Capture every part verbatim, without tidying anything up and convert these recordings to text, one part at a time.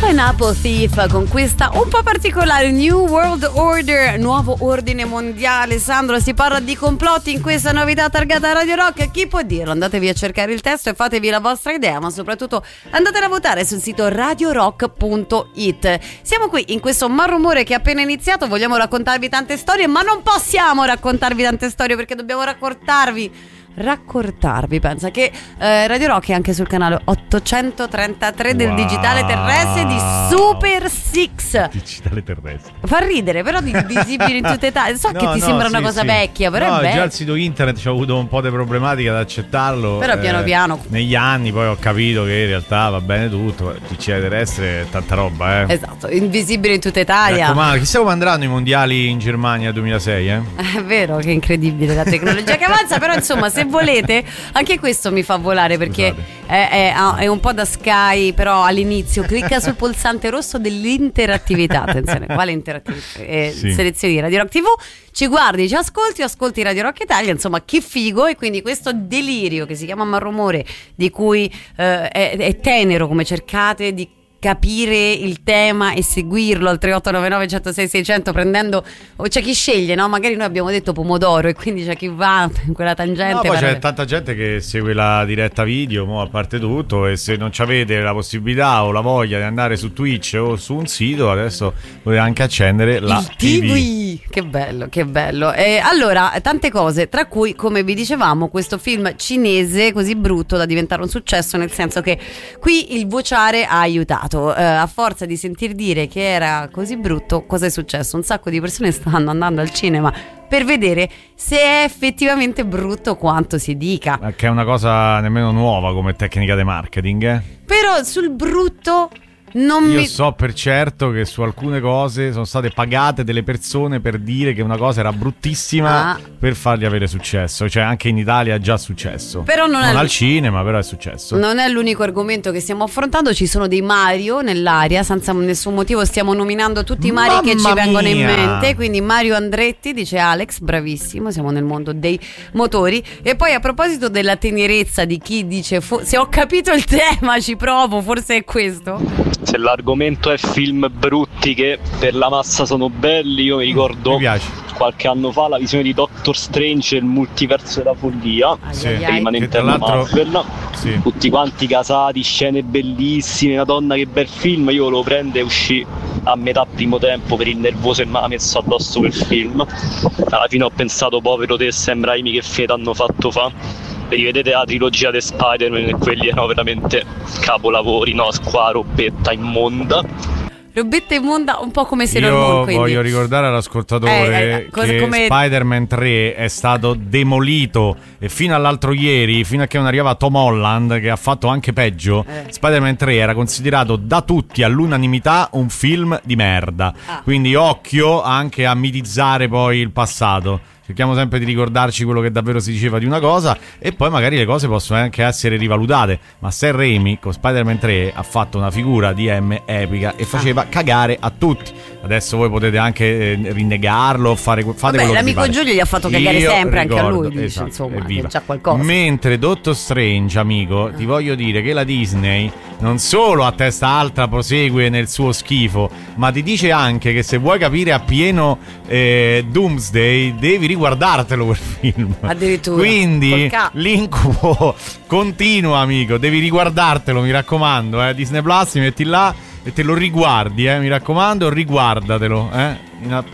Pineapple Thief con questa un po' particolare New World Order, nuovo ordine mondiale. Sandro, si parla di complotti in questa novità targata Radio Rock. Chi può dirlo? Andatevi a cercare il testo e fatevi la vostra idea, ma soprattutto andatela a votare sul sito radio rock punto it. Siamo qui in questo malrumore che è appena iniziato, vogliamo raccontarvi tante storie, ma non possiamo raccontarvi tante storie perché dobbiamo raccontarvi raccontarvi pensa che eh, Radio Rock è anche sul canale ottocentotrentatré wow. del digitale terrestre di Super Six. Digitale terrestre fa ridere, però di visibile in tutta Italia. So no, che ti no, sembra sì, una cosa sì. vecchia, però no, è bello. Già il sito internet ci ho avuto un po' di problematiche ad accettarlo, però piano eh, piano negli anni poi ho capito che in realtà va bene tutto. Digitale terrestre è tanta roba, eh. Esatto, invisibile in tutta Italia. Ma chissà come andranno i mondiali in Germania duemilasei, eh? È vero che è incredibile la tecnologia che avanza, però insomma se volete anche questo mi fa volare perché è, è, è un po' da Sky, però all'inizio clicca sul pulsante rosso dell'interattività. Attenzione, quale interattività? Eh, sì. Selezioni Radio Rock tivù, ci guardi, ci ascolti, ascolti Radio Rock Italia, insomma che figo. E quindi questo delirio che si chiama Malrumore, di cui eh, è, è tenero come cercate di capire il tema e seguirlo al tre otto nove nove uno zero sei sei zero zero prendendo, o c'è chi sceglie, no? Magari noi abbiamo detto pomodoro e quindi c'è chi va in quella tangente. No, poi per... c'è tanta gente che segue la diretta video, mo, a parte tutto, e se non avete la possibilità o la voglia di andare su Twitch o su un sito, adesso potete anche accendere la il T V. Che bello, che bello. E allora, tante cose, tra cui, come vi dicevamo, questo film cinese così brutto da diventare un successo, nel senso che qui il vociare ha aiutato. Eh, a forza di sentir dire che era così brutto, cosa è successo? Un sacco di persone stanno andando al cinema per vedere se è effettivamente brutto quanto si dica. Che è una cosa nemmeno nuova come tecnica di marketing, eh? Però sul brutto non Io mi... so per certo che su alcune cose sono state pagate delle persone per dire che una cosa era bruttissima ah. per fargli avere successo. Cioè anche in Italia è già successo. Però non, non è al cinema, però è successo. Non è l'unico argomento che stiamo affrontando. Ci sono dei Mario nell'aria, senza nessun motivo stiamo nominando tutti i Mari che ci vengono in mente. Quindi Mario Andretti, dice Alex, bravissimo, siamo nel mondo dei motori. E poi a proposito della tenerezza di chi dice fo- se ho capito il tema ci provo, forse è questo. Se l'argomento è film brutti che per la massa sono belli, io mi ricordo mi qualche anno fa la visione di Doctor Strange e il multiverso della follia, sì. prima all'interno Marvel, sì. tutti quanti casati, scene bellissime, Madonna che bel film, io lo prendo e uscì a metà primo tempo per il nervoso e mi ha messo addosso quel film. Alla fine ho pensato, povero te Sam Raimi, che fine t'hanno fatto fa? Rivedete la trilogia di Spider-Man e quelli erano veramente capolavori, no? Qua robetta immonda. Robetta immonda, un po' come se Io non quindi. voglio ricordare all'ascoltatore eh, eh, che come... Spider-Man tre è stato demolito e fino all'altro ieri, fino a che non arrivava Tom Holland, che ha fatto anche peggio, eh. Spider-Man tre era considerato da tutti all'unanimità un film di merda. Ah. Quindi occhio anche a mitizzare poi il passato. Cerchiamo sempre di ricordarci quello che davvero si diceva di una cosa e poi magari le cose possono anche essere rivalutate. Ma Sam Raimi con Spider-Man tre ha fatto una figura di M epica e faceva cagare a tutti. Adesso voi potete anche eh, rinnegarlo, fare, fate Vabbè, quello che vi l'amico pare. Giulio gli ha fatto cagare Io sempre, ricordo, anche a lui dice, esatto, insomma, evviva. che c'ha qualcosa. Mentre Doctor Strange, amico, ti voglio dire che la Disney non solo a testa alta prosegue nel suo schifo, ma ti dice anche che se vuoi capire appieno eh, Doomsday devi riguardartelo quel film. Addirittura. Quindi l'incubo continua, amico, devi riguardartelo, mi raccomando, eh. Disney Plus, mi metti là e te lo riguardi, eh, mi raccomando, riguardatelo, eh.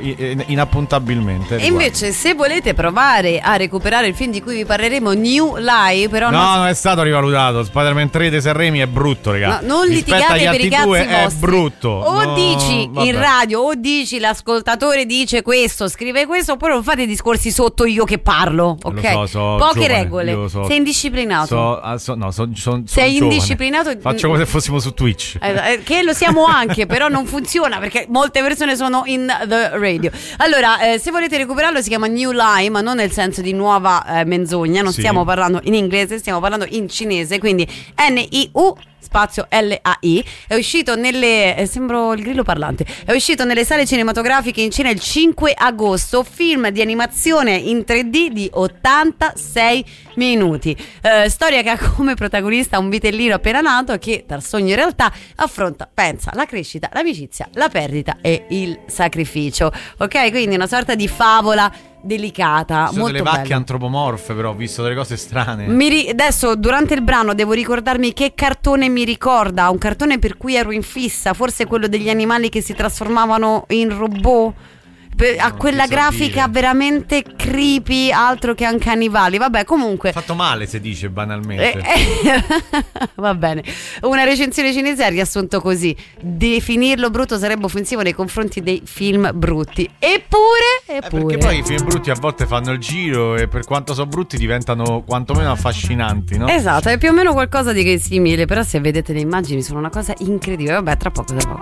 Inappuntabilmente. E invece se volete provare a recuperare il film di cui vi parleremo, New Lie, però no, non, non è stato rivalutato. Spider-Man tre di Sam Raimi è brutto, ragazzi. No, non litigate per i cazzi vostri. È brutto. O no, dici vabbè. in radio, o dici l'ascoltatore dice questo, scrive questo, oppure non fate discorsi sotto io che parlo, ok? So, so Poche giovane, regole. So. Sei indisciplinato. So, ah, so, no, so, so, Sei giovane. indisciplinato. Faccio come se fossimo su Twitch. Eh, che lo siamo anche, però non funziona perché molte persone sono in the radio. Allora, eh, se volete recuperarlo si chiama New Lie, ma non nel senso di nuova eh, menzogna, non sì. stiamo parlando in inglese, stiamo parlando in cinese, quindi N I U spazio L A I. È uscito nelle eh, sembro il grillo parlante. È uscito nelle sale cinematografiche in Cina il cinque agosto. Film di animazione in tre D di ottantasei minuti. Eh, storia che ha come protagonista un vitellino appena nato che dal sogno in realtà affronta, pensa, la crescita, l'amicizia, la perdita e il sacrificio. Ok, quindi una sorta di favola delicata. Ci sono molto delle vacche bella. Antropomorfe, però ho visto delle cose strane. Mi ri- adesso durante il brano devo ricordarmi che cartone mi ricorda, un cartone per cui ero in fissa, forse quello degli animali che si trasformavano in robot. A quella grafica dire. veramente creepy, altro che anche annibali. Vabbè, comunque fatto male, si dice banalmente. eh, eh, va bene. Una recensione cinese ha riassunto così: definirlo brutto sarebbe offensivo nei confronti dei film brutti. Eppure, eppure. Eh, perché poi i film brutti a volte fanno il giro e per quanto sono brutti diventano quantomeno affascinanti, no? Esatto, è più o meno qualcosa di simile. Però se vedete le immagini sono una cosa incredibile. Vabbè, tra poco, tra poco.